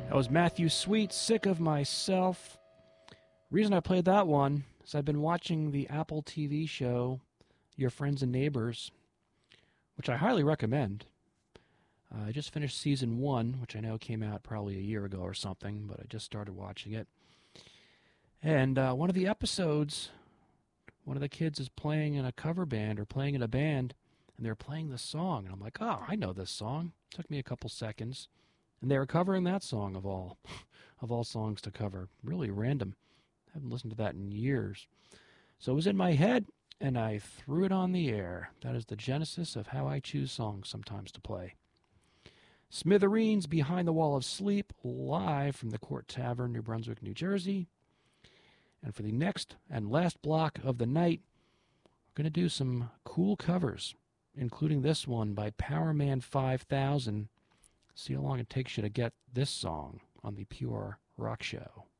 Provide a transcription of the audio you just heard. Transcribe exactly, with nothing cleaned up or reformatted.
That was Matthew Sweet, Sick of Myself. Reason I played that one is I've been watching the Apple T V show Your Friends and Neighbors, which I highly recommend. Uh, I just finished season one, which I know came out probably a year ago or something, but I just started watching it. And uh, one of the episodes, one of the kids is playing in a cover band or playing in a band, and they're playing this song. And I'm like, oh, I know this song. It took me a couple seconds. And they were covering that song of all, of all songs to cover. Really random. I haven't listened to that in years. So it was in my head, and I threw it on the air. That is the genesis of how I choose songs sometimes to play. Smithereens, Behind the Wall of Sleep, live from the Court Tavern, New Brunswick, New Jersey. And for the next and last block of the night, we're going to do some cool covers, including this one by Powerman five thousand. See how long it takes you to get this song on the Pure Rock Show.